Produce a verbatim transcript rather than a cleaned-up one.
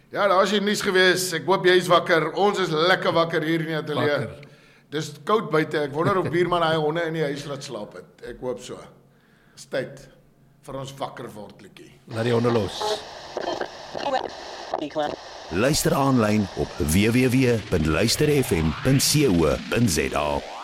Ja, daar is die nuus gewees. Ek hoop jy is wakker. Ons is lekker wakker hier in die ateljee. Dis koud buite. Ek wonder of buurman hy honde in die huis laat slaap het. Ek hoop so. Dis tyd vir ons wakker word liedjie. Laat die honde los. Luister aanlyn op w w w punt luister f m punt co punt za.